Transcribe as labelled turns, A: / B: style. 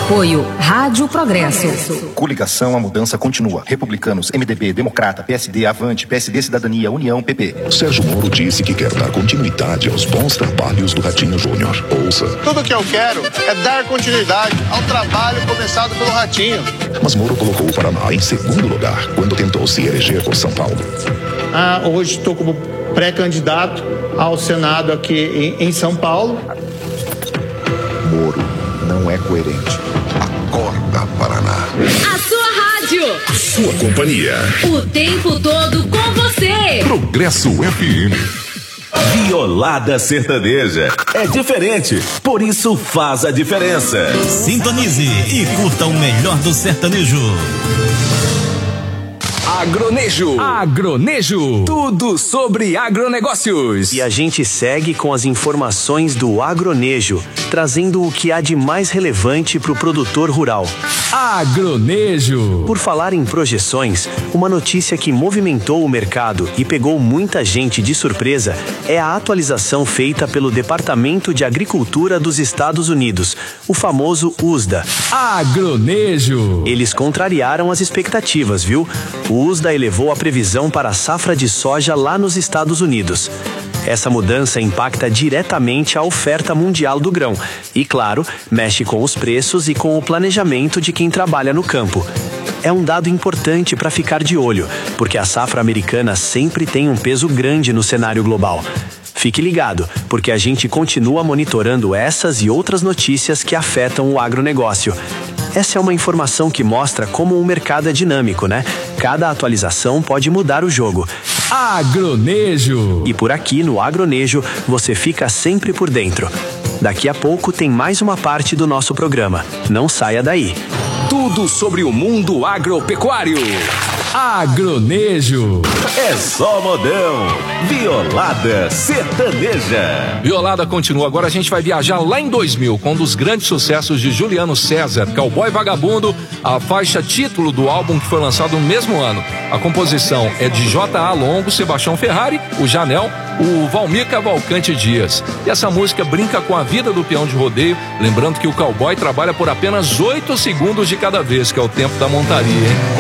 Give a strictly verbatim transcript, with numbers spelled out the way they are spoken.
A: Apoio Rádio Progresso.
B: Coligação A Mudança Continua. Republicanos, M D B, Democrata, P S D, Avante, P S D Cidadania, União, P P.
C: Sérgio Moro disse que quer dar continuidade aos bons trabalhos do Ratinho Júnior. Ouça.
D: Tudo que eu quero é dar continuidade ao trabalho começado pelo Ratinho.
C: Mas Moro colocou o Paraná em segundo lugar quando tentou se eleger por São Paulo.
E: Ah, hoje estou como pré-candidato ao Senado aqui em, em São Paulo.
C: Moro não é coerente. Acorda, Paraná.
A: A sua rádio.
C: Sua companhia.
A: O tempo todo com você.
C: Progresso F M.
F: Violada sertaneja. É diferente, por isso faz a diferença.
G: Sintonize e curta o melhor do sertanejo.
H: Agronejo. Agronejo. Tudo sobre agronegócios.
I: E a gente segue com as informações do Agronejo, trazendo o que há de mais relevante para o produtor rural.
H: Agronejo.
I: Por falar em projeções, uma notícia que movimentou o mercado e pegou muita gente de surpresa é a atualização feita pelo Departamento de Agricultura dos Estados Unidos, o famoso U S D A.
H: Agronejo.
I: Eles contrariaram as expectativas, viu? O U S D A elevou a previsão para a safra de soja lá nos Estados Unidos. Essa mudança impacta diretamente a oferta mundial do grão e, claro, mexe com os preços e com o planejamento de quem trabalha no campo. É um dado importante para ficar de olho, porque a safra americana sempre tem um peso grande no cenário global. Fique ligado, porque a gente continua monitorando essas e outras notícias que afetam o agronegócio. Essa é uma informação que mostra como o mercado é dinâmico, né? Cada atualização pode mudar o jogo.
H: Agronejo.
I: E por aqui no Agronejo você fica sempre por dentro. Daqui a pouco tem mais uma parte do nosso programa. Não saia daí.
H: Tudo sobre o mundo agropecuário. Agronejo.
F: É só modão. Violada sertaneja.
J: Violada continua. Agora a gente vai viajar lá em dois mil com um dos grandes sucessos de Juliano César, Cowboy Vagabundo, a faixa título do álbum que foi lançado no mesmo ano. A composição é de J A Longo, Sebastião Ferrari, o Janel, o Valmir Cavalcante Dias. E essa música brinca com a vida do peão de rodeio, lembrando que o cowboy trabalha por apenas oito segundos de cada vez, que é o tempo da montaria, hein?